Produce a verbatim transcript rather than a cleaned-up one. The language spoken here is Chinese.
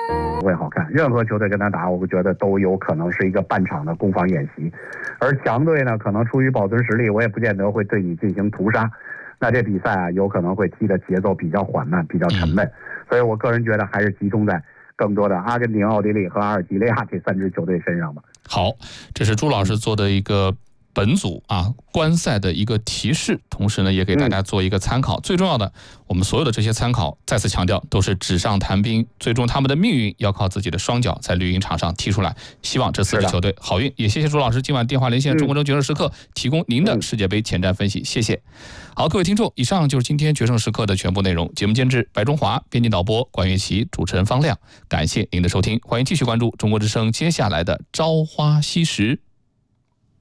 不会好看。任何球队跟他打，我觉得都有可能是一个半场的攻防演习，而强队呢，可能出于保存实力，我也不见得会对你进行屠杀。那这比赛啊，有可能会踢的节奏比较缓慢，比较沉闷。所以我个人觉得还是集中在更多的阿根廷、奥地利和阿尔及利亚这三支球队身上吧。 好，这是朱老师做的一个本组啊观赛的一个提示，同时呢也给大家做一个参考。嗯、最重要的，我们所有的这些参考，再次强调都是纸上谈兵，最终他们的命运要靠自己的双脚在绿茵场上踢出来。希望这四支球队好运，也谢谢朱老师今晚电话连线中国城决胜时刻提供您的世界杯前瞻分析，谢谢。好，各位听众，以上就是今天决胜时刻的全部内容。节目监制白中华，编辑导播关月琪，主持人方亮。感谢您的收听，欢迎继续关注中国之声接下来的朝花夕拾。